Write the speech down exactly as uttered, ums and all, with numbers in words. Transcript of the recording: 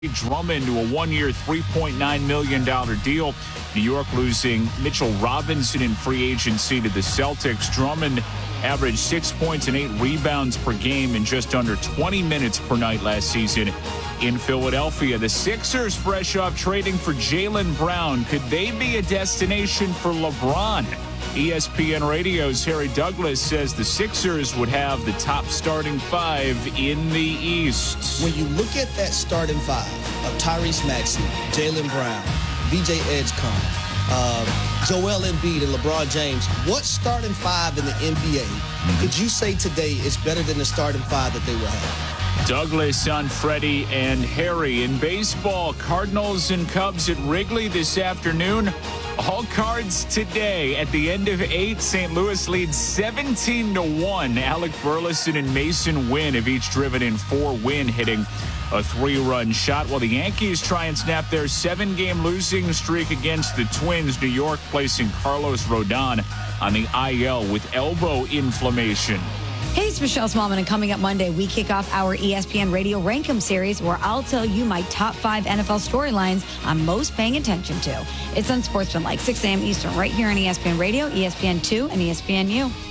Drummond to a one-year, three point nine million dollars deal. New York losing Mitchell Robinson in free agency to the Celtics. Drummond averaged six points and eight rebounds per game in just under twenty minutes per night last season in Philadelphia. The Sixers fresh off trading for Jaylen Brown. Could they be a destination for LeBron? E S P N Radio's Harry Douglas says the Sixers would have the top starting five in the East. When you look at that starting five of Tyrese Maxey, Jaylen Brown, V J Edgecombe, uh, Joel Embiid, and LeBron James, what starting five in the N B A mm-hmm. could you say today is better than the starting five that they will have? Douglas on Freddie and Harry. In baseball, Cardinals and Cubs at Wrigley this afternoon. All cards today. At the end of eight, Saint Louis leads seventeen to one. Alec Burleson and Mason Wynn have each driven in four. Wynn hitting a three-run shot, while the Yankees try and snap their seven-game losing streak against the Twins. New York placing Carlos Rodon on the I L with elbow inflammation. Hey, it's Michelle Smallman, and coming up Monday, we kick off our E S P N Radio Rankum series, where I'll tell you my top five N F L storylines I'm most paying attention to. It's Unsportsmanlike, six a.m. Eastern, right here on E S P N Radio, E S P N two, and E S P N U.